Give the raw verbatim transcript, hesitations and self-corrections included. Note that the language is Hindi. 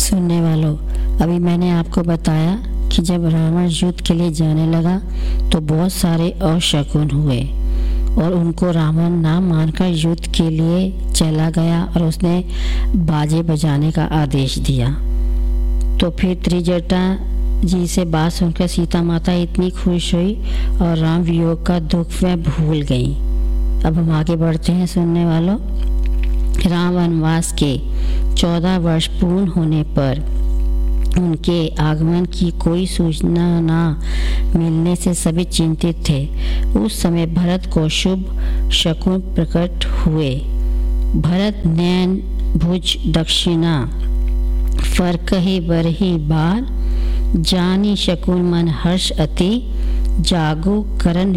सुनने वालों, अभी मैंने आपको बताया कि जब रावण युद्ध के लिए जाने लगा तो बहुत सारे अशकुन हुए और उनको रावण ना मानकर युद्ध के लिए चला गया और उसने बाजे बजाने का आदेश दिया। तो फिर त्रिजटा जी से बात सुनकर सीता माता इतनी खुश हुई और राम वियोग का दुख वह भूल गई। अब हम आगे बढ़ते हैं सुनने वालों। राम वनवास के चौदह वर्ष पूर्ण होने पर उनके आगमन की कोई सूचना ना मिलने से सभी चिंतित थे। उस समय भरत को शुभ शकुन प्रकट हुए। भरत नैन भुज दक्षिणा फरकहि बरहि बार, जानी शकुन मन हर्ष अति, जागो करण